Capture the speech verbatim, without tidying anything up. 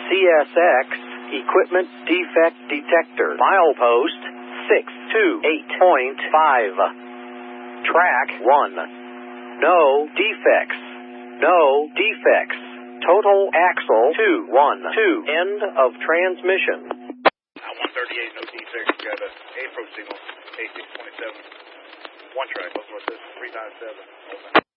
C S X Equipment Defect Detector. Milepost six two eight point five. Track one. No defects. No defects. Total axle two one two. End of transmission. one thirty-eight, no defects. Got a approach signal, A six twenty-seven. One track, what's this? three nine seven.